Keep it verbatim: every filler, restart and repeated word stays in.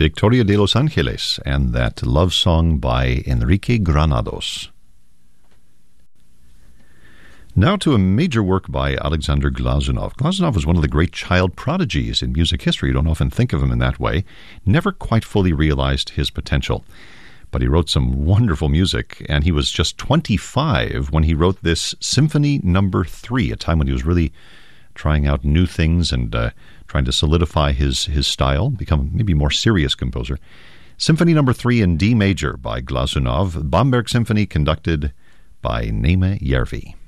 Victoria de los Angeles and that love song by Enrique Granados. Now to a major work by Alexander Glazunov. Glazunov was one of the great child prodigies in music history. You don't often think of him in that way. Never quite fully realized his potential. But he wrote some wonderful music, and he was just twenty-five when he wrote this Symphony Number Three, a time when he was really trying out new things and uh, trying to solidify his, his style, become maybe a more serious composer. Symphony Number Three in D major by Glazunov, Bamberg Symphony conducted by Naima Järvi.